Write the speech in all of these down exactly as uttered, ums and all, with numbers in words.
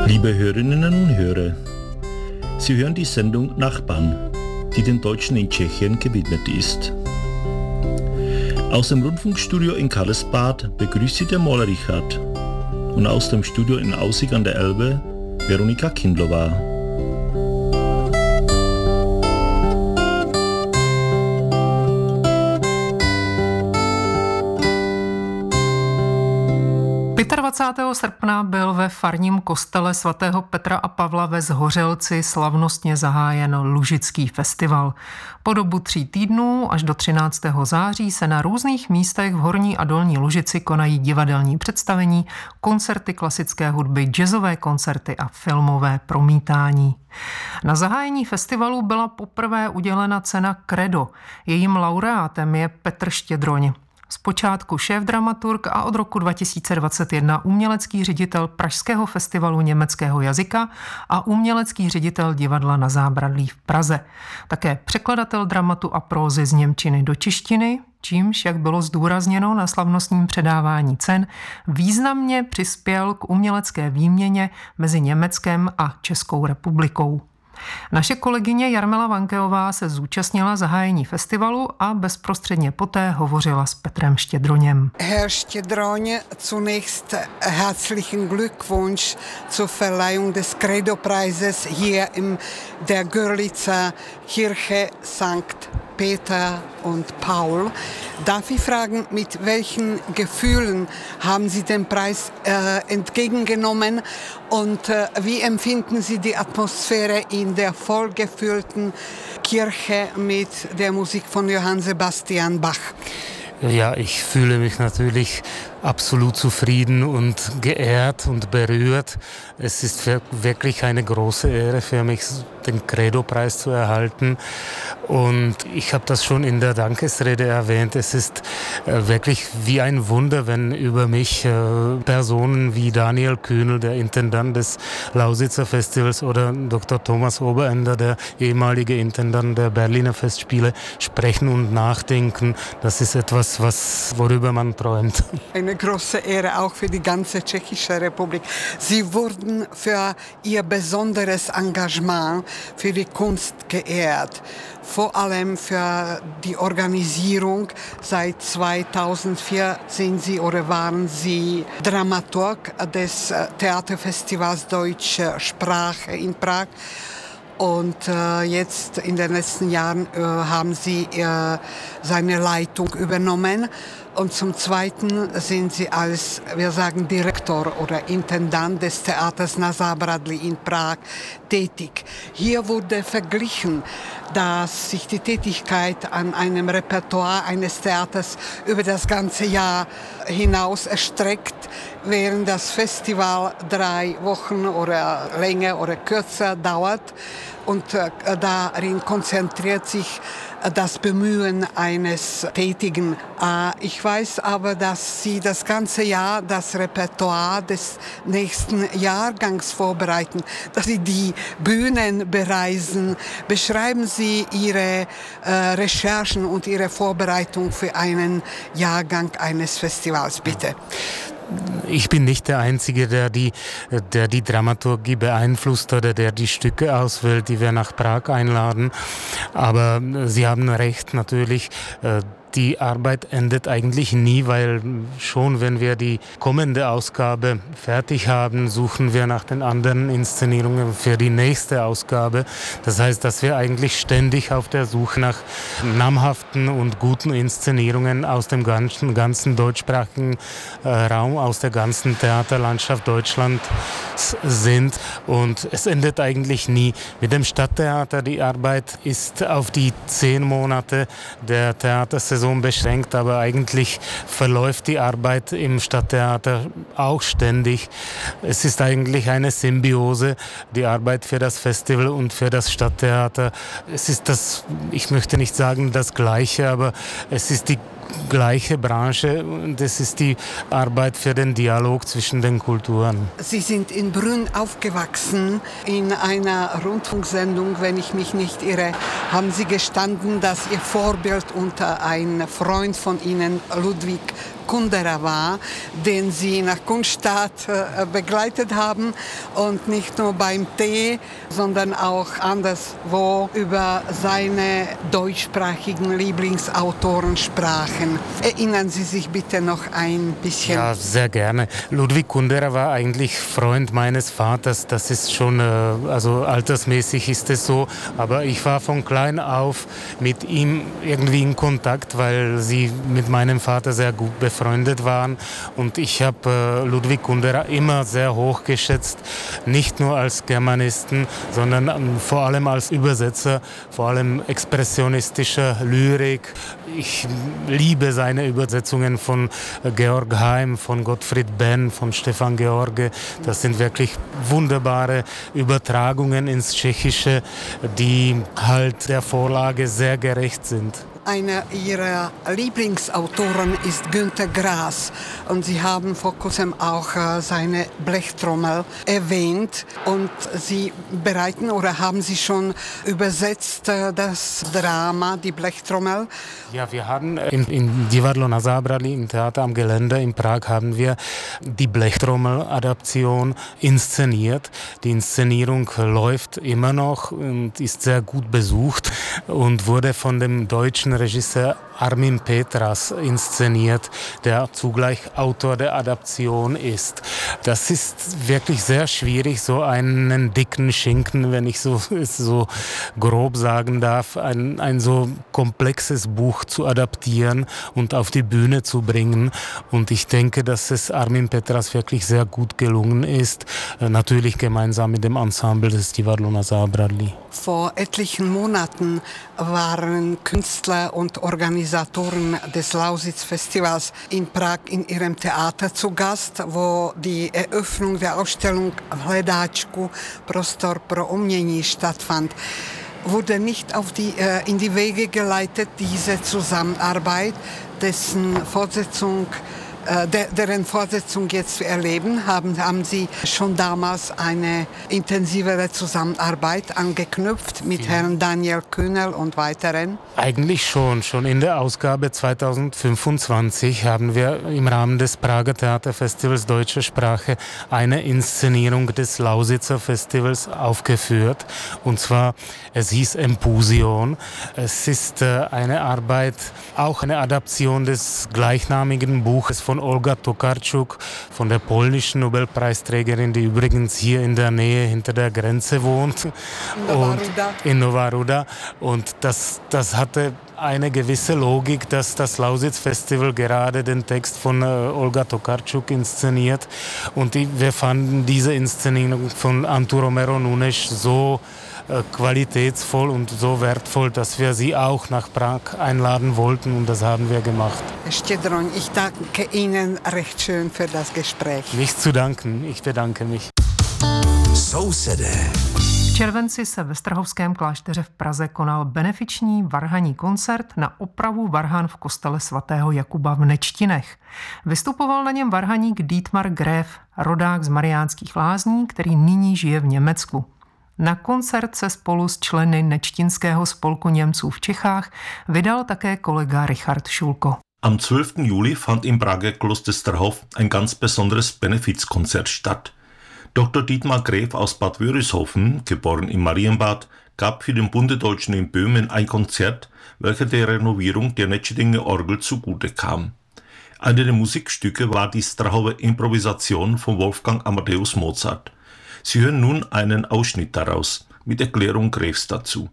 Liebe Hörerinnen und Hörer, Sie hören die Sendung Nachbarn, die den Deutschen in Tschechien gewidmet ist. Aus dem Rundfunkstudio in Karlsbad begrüßt Sie der Maler Richard und aus dem Studio in Aussig an der Elbe Veronika Kindlová. dvacátého pátého srpna byl ve farním kostele svatého Petra a Pavla ve Zhořelci slavnostně zahájen Lužický festival. Po dobu tří týdnů až do třináctého září se na různých místech v Horní a Dolní Lužici konají divadelní představení, koncerty klasické hudby, jazzové koncerty a filmové promítání. Na zahájení festivalu byla poprvé udělena cena Credo. Jejím laureátem je Petr Štědroň. Zpočátku šéfdramaturg a od roku dva tisíce dvacet jedna umělecký ředitel Pražského festivalu německého jazyka a umělecký ředitel divadla Na zábradlí v Praze. Také překladatel dramatu a prózy z němčiny do češtiny, čímž, jak bylo zdůrazněno na slavnostním předávání cen, významně přispěl k umělecké výměně mezi Německem a Českou republikou. Naše kolegyně Jarmila Vankeová se zúčastnila zahájení festivalu a bezprostředně poté hovořila s Petrem Štědroněm. Herr Štědroň, zunächst herzlichen Glückwunsch zur Verleihung des Credo-Preises hier in der Görlitzer Kirche Sankt Peter und Paul. Darf ich fragen, mit welchen Gefühlen haben Sie den Preis äh, entgegengenommen und äh, wie empfinden Sie die Atmosphäre in der vollgefüllten Kirche mit der Musik von Johann Sebastian Bach? Ja, ich fühle mich natürlich absolut zufrieden und geehrt und berührt. Es ist wirklich eine große Ehre für mich, den Credo-Preis zu erhalten. Und ich habe das schon in der Dankesrede erwähnt. Es ist wirklich wie ein Wunder, wenn über mich Personen wie Daniel Kühnel, der Intendant des Lausitzer Festivals, oder Doktor Thomas Oberender, der ehemalige Intendant der Berliner Festspiele, sprechen und nachdenken. Das ist etwas, was, worüber man träumt. Eine große Ehre auch für die ganze Tschechische Republik. Sie wurden für ihr besonderes Engagement für die Kunst geehrt. Vor allem für die Organisierung. Seit zweitausendvier sind Sie oder waren Sie Dramaturg des Theaterfestivals Deutsche Sprache in Prag. Und äh, jetzt in den letzten Jahren äh, haben Sie äh, seine Leitung übernommen. Und zum Zweiten sind Sie als, wir sagen, Direktor oder Intendant des Theaters Na zábradlí in Prag tätig. Hier wurde verglichen, dass sich die Tätigkeit an einem Repertoire eines Theaters über das ganze Jahr hinaus erstreckt, während das Festival drei Wochen oder länger oder kürzer dauert. Und äh, darin konzentriert sich das Bemühen eines Tätigen. Äh, ich weiß aber, dass Sie das ganze Jahr das Repertoire des nächsten Jahrgangs vorbereiten, dass Sie die Bühnen bereisen. Beschreiben Sie Ihre äh, Recherchen und Ihre Vorbereitung für einen Jahrgang eines Festivals, bitte. Ich bin nicht der Einzige, der die, der die Dramaturgie beeinflusst oder der die Stücke auswählt, die wir nach Prag einladen. Aber Sie haben recht, natürlich. Die Arbeit endet eigentlich nie, weil schon wenn wir die kommende Ausgabe fertig haben, suchen wir nach den anderen Inszenierungen für die nächste Ausgabe. Das heißt, dass wir eigentlich ständig auf der Suche nach namhaften und guten Inszenierungen aus dem ganzen, ganzen deutschsprachigen äh, Raum, aus der ganzen Theaterlandschaft Deutschlands sind. Und es endet eigentlich nie. Mit dem Stadttheater, die Arbeit ist auf die zehn Monate der Theatersaison beschränkt, aber eigentlich verläuft die Arbeit im Stadttheater auch ständig. Es ist eigentlich eine Symbiose, die Arbeit für das Festival und für das Stadttheater. Es ist das, ich möchte nicht sagen das Gleiche, aber es ist die gleiche Branche und es ist die Arbeit für den Dialog zwischen den Kulturen. Sie sind in Brünn aufgewachsen. In einer Rundfunksendung, wenn ich mich nicht irre, haben Sie gestanden, dass Ihr Vorbild und ein Freund von Ihnen, Ludwig Kundera war, den sie nach Kunststadt begleitet haben und nicht nur beim Tee, sondern auch anderswo über seine deutschsprachigen Lieblingsautoren sprachen. Erinnern Sie sich bitte noch ein bisschen? Ja, sehr gerne. Ludwig Kundera war eigentlich Freund meines Vaters. Das ist schon, also altersmäßig ist es so. Aber ich war von klein auf mit ihm irgendwie in Kontakt, weil sie mit meinem Vater sehr gut befreundet waren. Und ich habe Ludwig Kundera immer sehr hoch geschätzt. Nicht nur als Germanisten, sondern vor allem als Übersetzer, vor allem expressionistischer Lyrik. Ich liebe seine Übersetzungen von Georg Heim, von Gottfried Benn, von Stefan George. Das sind wirklich wunderbare Übertragungen ins Tschechische, die halt der Vorlage sehr gerecht sind. Einer ihrer Lieblingsautoren ist Günter Grass und Sie haben vor kurzem auch äh, seine Blechtrommel erwähnt und Sie bereiten oder haben Sie schon übersetzt äh, das Drama, die Blechtrommel? Ja, wir haben in, in Divadlo na Zábradlí, im Theater am Gelände in Prag, haben wir die Blechtrommel-Adaption inszeniert. Die Inszenierung läuft immer noch und ist sehr gut besucht und wurde von dem deutschen Regisseur Armin Petras inszeniert, der zugleich Autor der Adaption ist. Das ist wirklich sehr schwierig, so einen dicken Schinken, wenn ich so, so grob sagen darf, ein, ein so komplexes Buch zu adaptieren und auf die Bühne zu bringen. Und ich denke, dass es Armin Petras wirklich sehr gut gelungen ist, natürlich gemeinsam mit dem Ensemble des Divadlo na Zábradlí. Vor etlichen Monaten waren Künstler und Organisatoren des Lausitz-Festivals in Prag in ihrem Theater zu Gast, wo die Eröffnung der Ausstellung v Hledáčku Prostor pro umění stattfand. Wurde nicht auf die, äh, in die Wege geleitet, diese Zusammenarbeit, dessen Fortsetzung Der, deren Fortsetzung jetzt erleben, haben, haben Sie schon damals eine intensivere Zusammenarbeit angeknüpft mit ja. Herrn Daniel Kühnel und weiteren? Eigentlich schon. Schon in der Ausgabe zweitausendfünfundzwanzig haben wir im Rahmen des Prager Theaterfestivals Deutsche Sprache eine Inszenierung des Lausitzer Festivals aufgeführt. Und zwar, es hieß Empusion. Es ist eine Arbeit, auch eine Adaption des gleichnamigen Buches von Olga Tokarczuk, von der polnischen Nobelpreisträgerin, die übrigens hier in der Nähe hinter der Grenze wohnt. In Nova Ruda. In Nova Ruda. Und das, das hatte eine gewisse Logik, dass das Lausitz-Festival gerade den Text von äh, Olga Tokarczuk inszeniert. Und die, wir fanden diese Inszenierung von Antu Romero Nunes so qualitätsvoll und so wertvoll, dass wir sie auch nach Prag einladen wollten und das haben wir gemacht. Herr Štědroň, ich danke Ihnen recht schön für das Gespräch. Nichts zu danken, ich bedanke mich. Sousedé. V červenci se ve Strahovském klášteře v Praze konal benefiční varhanní koncert na opravu varhan v kostele svatého Jakuba v Nečtinech. Vystupoval na něm varhaník Dietmar Gräf, rodák z Mariánských Lázní, který nyní žije v Německu. Na koncert se spolu s členy Nečtinského spolku Němců v Čechách vydal také kolega Richard Schulko. Am zwölften Juli fand im Prager Kloster Strahov ein ganz besonderes Benefizkonzert statt. Doktor Dietmar Gräf aus Bad Wörishofen, geboren in Marienbad, gab für den Bundedeutschen in Böhmen ein Konzert, welcher der Renovierung der Nečtinger Orgel zugute kam. Eine der Musikstücke war die Strahover Improvisation von Wolfgang Amadeus Mozart. Sie hören nun einen Ausschnitt daraus, mit Erklärung Gräfs dazu.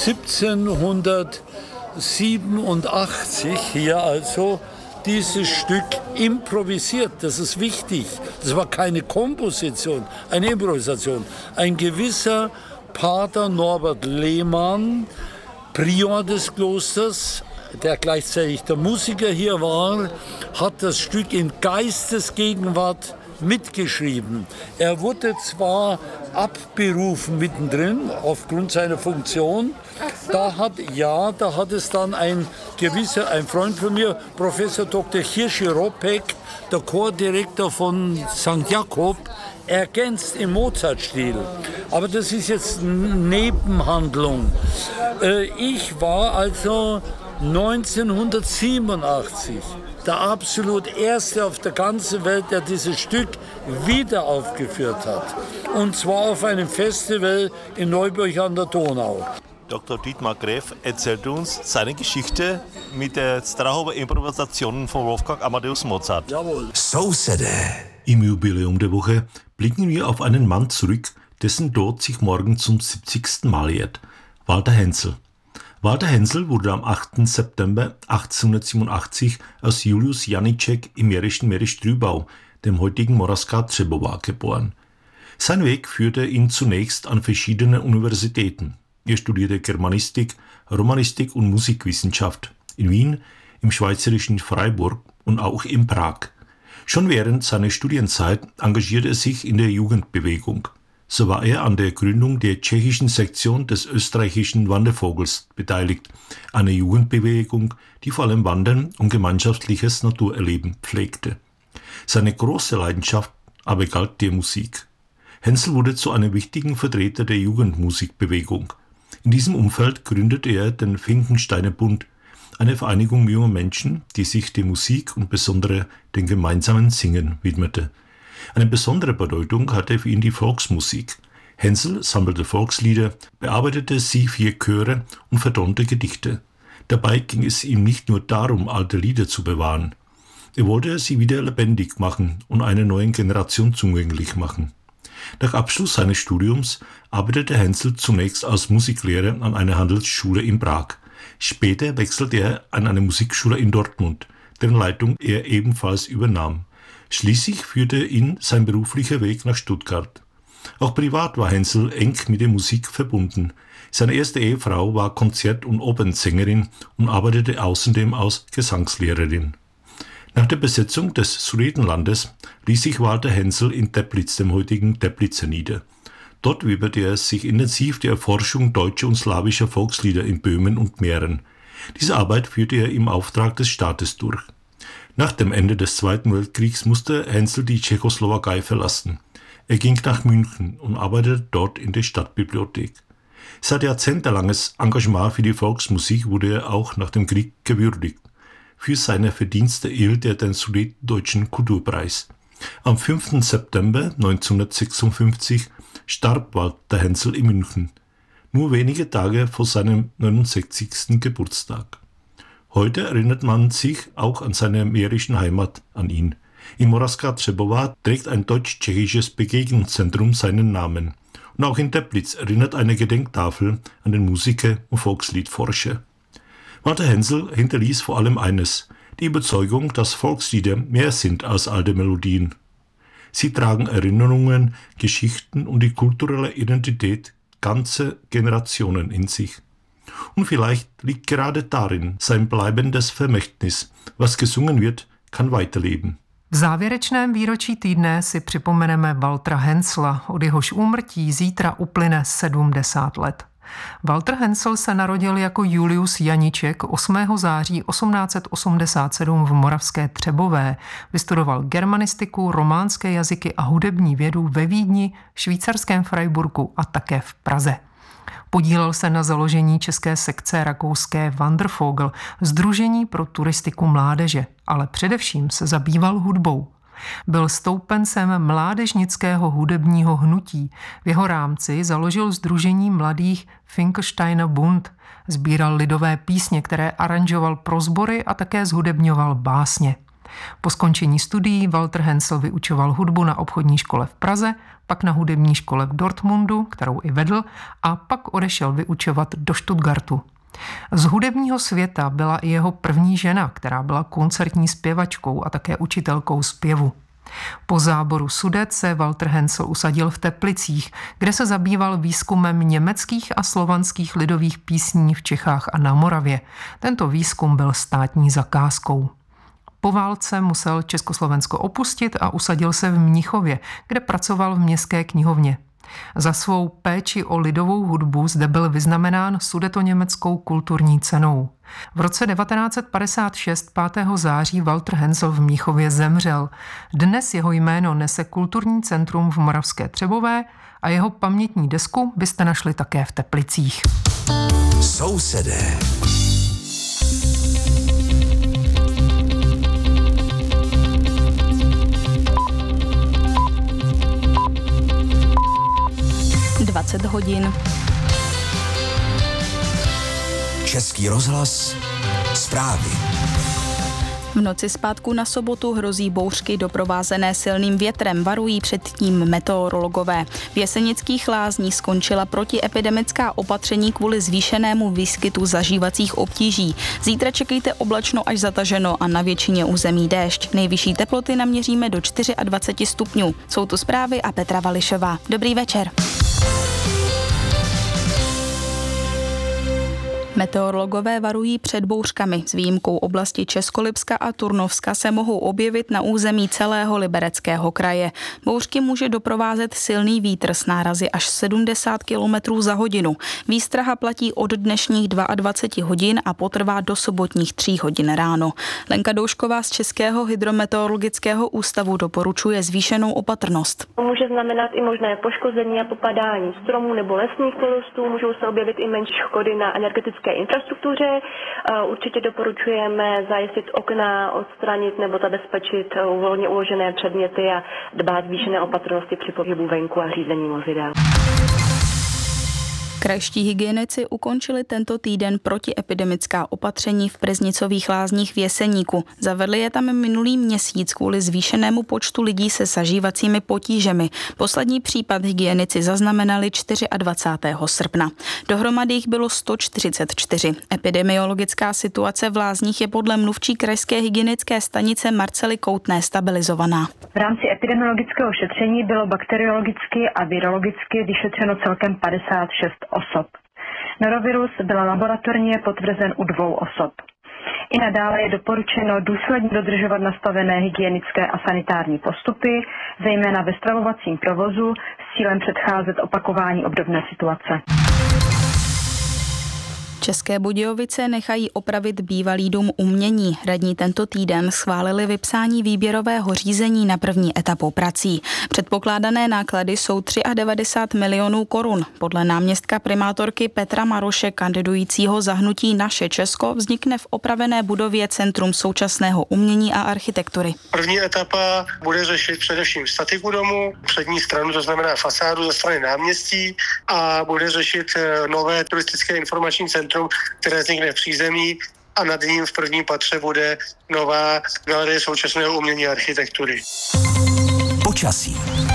siebzehnhundertsiebenundachtzig hier also dieses Stück improvisiert, das ist wichtig. Das war keine Komposition, eine Improvisation. Ein gewisser Pater Norbert Lehmann, Prior des Klosters, der gleichzeitig der Musiker hier war, hat das Stück in Geistesgegenwart mitgeschrieben. Er wurde zwar abberufen mittendrin aufgrund seiner Funktion. Da hat ja, da hat es dann ein gewisser, ein Freund von mir, Professor Doktor Hirschi-Ropek, der Chordirektor von Sankt Jakob, ergänzt im Mozart-Stil. Aber das ist jetzt eine Nebenhandlung. Ich war also neunzehnhundertsiebenundachtzig der absolut erste auf der ganzen Welt, der dieses Stück wieder aufgeführt hat. Und zwar auf einem Festival in Neuburg an der Donau. Doktor Dietmar Gräf erzählt uns seine Geschichte mit der Strahova Improvisation von Wolfgang Amadeus Mozart. Jawohl. So Im Jubiläum der Woche blicken wir auf einen Mann zurück, dessen Tod sich morgen zum siebzigsten Mal jährt. Walter Hensel. Walter Hensel wurde am achten September achtzehnhundertsiebenundachtzig als Julius Janicek im mährischen Mährisch-Trübau, dem heutigen Moravská Třebová, geboren. Sein Weg führte ihn zunächst an verschiedene Universitäten. Er studierte Germanistik, Romanistik und Musikwissenschaft in Wien, im schweizerischen Freiburg und auch in Prag. Schon während seiner Studienzeit engagierte er sich in der Jugendbewegung. So war er an der Gründung der tschechischen Sektion des österreichischen Wandervogels beteiligt, einer Jugendbewegung, die vor allem Wandern und gemeinschaftliches Naturerleben pflegte. Seine große Leidenschaft aber galt der Musik. Hensel wurde zu einem wichtigen Vertreter der Jugendmusikbewegung. In diesem Umfeld gründete er den Finkensteiner Bund, eine Vereinigung junger Menschen, die sich der Musik und besonders dem gemeinsamen Singen widmete. Eine besondere Bedeutung hatte für ihn die Volksmusik. Hensel sammelte Volkslieder, bearbeitete sie für Chöre und vertonte Gedichte. Dabei ging es ihm nicht nur darum, alte Lieder zu bewahren. Er wollte sie wieder lebendig machen und einer neuen Generation zugänglich machen. Nach Abschluss seines Studiums arbeitete Hensel zunächst als Musiklehrer an einer Handelsschule in Prag. Später wechselte er an eine Musikschule in Dortmund, deren Leitung er ebenfalls übernahm. Schließlich führte ihn sein beruflicher Weg nach Stuttgart. Auch privat war Hensel eng mit der Musik verbunden. Seine erste Ehefrau war Konzert- und Opernsängerin und arbeitete außerdem als Gesangslehrerin. Nach der Besetzung des Sudetenlandes ließ sich Walter Hensel in Teplitz, dem heutigen Teplice, nieder. Dort widmete er sich intensiv der Erforschung deutscher und slawischer Volkslieder in Böhmen und Mähren. Diese Arbeit führte er im Auftrag des Staates durch. Nach dem Ende des Zweiten Weltkriegs musste Hensel die Tschechoslowakei verlassen. Er ging nach München und arbeitete dort in der Stadtbibliothek. Sein jahrzehntelanges Engagement für die Volksmusik wurde er auch nach dem Krieg gewürdigt. Für seine Verdienste erhielt er den Sudetendeutschen Kulturpreis. Am fünften September neunzehnhundertsechsundfünfzig starb Walter Hensel in München, nur wenige Tage vor seinem neunundsechzigsten Geburtstag. Heute erinnert man sich auch an seine mährischen Heimat an ihn. In Moravská Třebová trägt ein deutsch-tschechisches Begegnungszentrum seinen Namen. Und auch in Teplitz erinnert eine Gedenktafel an den Musiker und Volksliedforscher. Walter Hensel hinterließ vor allem eines: die Überzeugung, dass Volkslieder mehr sind als alte Melodien. Sie tragen Erinnerungen, Geschichten und die kulturelle Identität ganzer Generationen in sich. Und vielleicht liegt gerade darin sein bleibendes Vermächtnis. Was gesungen wird, kann weiterleben. V závěrečném výročí týdne si připomeneme Waltera Hensla, od jehož úmrtí zítra uplyne sedmdesát let. Walter Hensel se narodil jako Julius Janicek osmého září osmnáct set osmdesát sedm v Moravské Třebové. Vystudoval germanistiku, románské jazyky a hudební vědu ve Vídni, švýcarském Freiburgu a také v Praze. Podílel se na založení české sekce rakouské Wandervogel, sdružení pro turistiku mládeže, ale především se zabýval hudbou. Byl stoupencem mládežnického hudebního hnutí. V jeho rámci založil sdružení mladých Finkensteiner Bund. Sbíral lidové písně, které aranžoval pro sbory a také zhudebňoval básně. Po skončení studií Walter Hensel vyučoval hudbu na obchodní škole v Praze, pak na hudební škole v Dortmundu, kterou i vedl, a pak odešel vyučovat do Stuttgartu. Z hudebního světa byla i jeho první žena, která byla koncertní zpěvačkou a také učitelkou zpěvu. Po záboru Sudet se Walter Hensel usadil v Teplicích, kde se zabýval výzkumem německých a slovanských lidových písní v Čechách a na Moravě. Tento výzkum byl státní zakázkou. Po válce musel Československo opustit a usadil se v Mnichově, kde pracoval v městské knihovně. Za svou péči o lidovou hudbu zde byl vyznamenán sudetoněmeckou kulturní cenou. V roce devatenáct set padesát šest pátého září Walter Hensel v Mnichově zemřel. Dnes jeho jméno nese Kulturní centrum v Moravské Třebové a jeho pamětní desku byste našli také v Teplicích. Sousedé. dvacet hodin. Český rozhlas, zprávy. V noci z pátku na sobotu hrozí bouřky doprovázené silným větrem, varují před tím meteorologové. V Jesenických Lázních skončila protiepidemická opatření kvůli zvýšenému výskytu zažívacích obtíží. Zítra čekejte oblačno až zataženo a na většině území déšť. Nejvyšší teploty naměříme do dvacet čtyři stupňů. Jsou tu zprávy a Petra Vališová. Dobrý večer. Meteorologové varují před bouřkami. S výjimkou oblasti Českolipska a Turnovska se mohou objevit na území celého Libereckého kraje. Bouřky může doprovázet silný vítr s nárazy až sedmdesát kilometrů za hodinu. Výstraha platí od dnešních dvacet dva hodin a potrvá do sobotních tří hodin ráno. Lenka Doušková z Českého hydrometeorologického ústavu doporučuje zvýšenou opatrnost. Může znamenat i možné poškození a popadání stromů nebo lesních porostů, můžou se objevit i menší škody na energetické infrastruktuře. Určitě doporučujeme zajistit okna, odstranit nebo zabezpečit volně uložené předměty a dbát zvýšené opatrnosti při pohybu venku a řízení vozidel. Krajští hygienici ukončili tento týden protiepidemická opatření v Preznicových Lázních v Jeseníku. Zavedli je tam minulý měsíc kvůli zvýšenému počtu lidí se zažívacími potížemi. Poslední případ hygienici zaznamenali dvacátého čtvrtého srpna. Dohromady jich bylo sto čtyřicet čtyři. Epidemiologická situace v Lázních je podle mluvčí krajské hygienické stanice Marcely Koutné stabilizovaná. V rámci epidemiologického šetření bylo bakteriologicky a virologicky vyšetřeno celkem padesát šest osob. Norovirus byl laboratorně potvrzen u dvou osob. I nadále je doporučeno důsledně dodržovat nastavené hygienické a sanitární postupy, zejména ve stravovacím provozu, s cílem předcházet opakování obdobné situace. České Budějovice nechají opravit bývalý dům umění. Radní tento týden schválili vypsání výběrového řízení na první etapu prací. Předpokládané náklady jsou devadesát tři milionů korun. Podle náměstka primátorky Petra Maroše, kandidujícího za hnutí Naše Česko, vznikne v opravené budově Centrum současného umění a architektury. První etapa bude řešit především statiku domu, přední stranu, to znamená fasádu ze strany náměstí, a bude řešit nové turistické informační centrum, které vznikne v přízemí, a nad ním v prvním patře bude nová galerie současného umění a architektury. Počasí.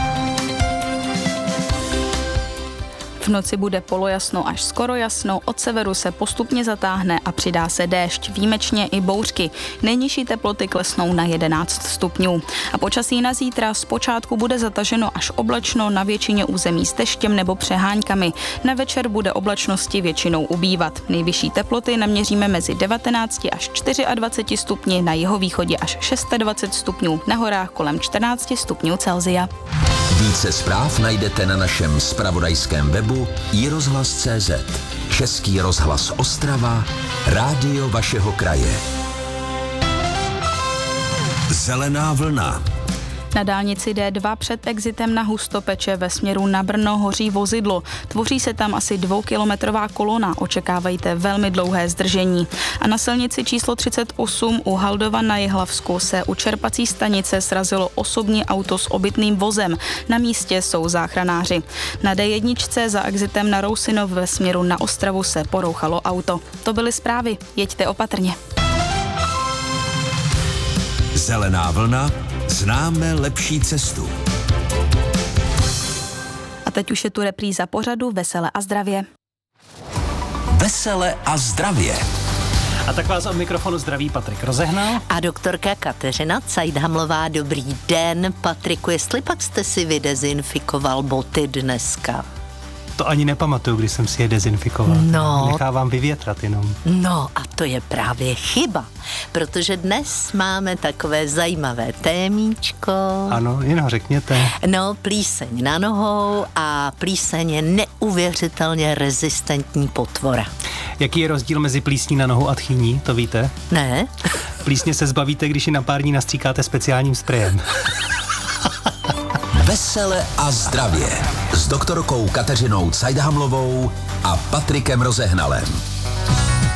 V noci bude polojasno až skoro jasno, od severu se postupně zatáhne a přidá se déšť, výjimečně i bouřky. Nejnižší teploty klesnou na jedenáct stupňů. A počasí na zítra zpočátku bude zataženo až oblačno, na většině území s deštěm nebo přeháňkami. Na večer bude oblačnosti většinou ubývat. Nejvyšší teploty naměříme mezi devatenáct až dvacet čtyři stupni, na jihovýchodě až dvacet šest stupňů, na horách kolem čtrnáct stupňů Celsia. Více zpráv najdete na našem zpravodajském webu i rozhlas tečka cé zet. Český rozhlas Ostrava, rádio vašeho kraje. Zelená vlna. Na dálnici D dva před exitem na Hustopeče ve směru na Brno hoří vozidlo. Tvoří se tam asi dvoukilometrová kolona, očekávejte velmi dlouhé zdržení. A na silnici číslo třicet osm u Haldova na Jihlavsku se u čerpací stanice srazilo osobní auto s obytným vozem. Na místě jsou záchranáři. Na D jedna za exitem na Rousinov ve směru na Ostravu se porouchalo auto. To byly zprávy, jeďte opatrně. Zelená vlna. Známe lepší cestu. A teď už je tu repríza pořadu Vesele a zdravě. Vesele a zdravě. A tak vás od mikrofonu zdraví Patrik Rozehnal. A doktorka Kateřina Cajdhamlová. Dobrý den, Patriku, jestli pak jste si vydezinfikoval boty dneska? To ani nepamatuju, když jsem si je dezinfikoval. No. Nechávám vyvětrat jenom. No a to je právě chyba, protože dnes máme takové zajímavé témíčko. Ano, jen ho řekněte. No, plíseň na nohou, a plíseň je neuvěřitelně rezistentní potvora. Jaký je rozdíl mezi plísní na nohu a tchýní, to víte? Ne. Plísně se zbavíte, když ji na pár dní nastříkáte speciálním sprejem. Vesele a zdravě s doktorkou Kateřinou Cajdhamlovou a Patrikem Rozehnalem.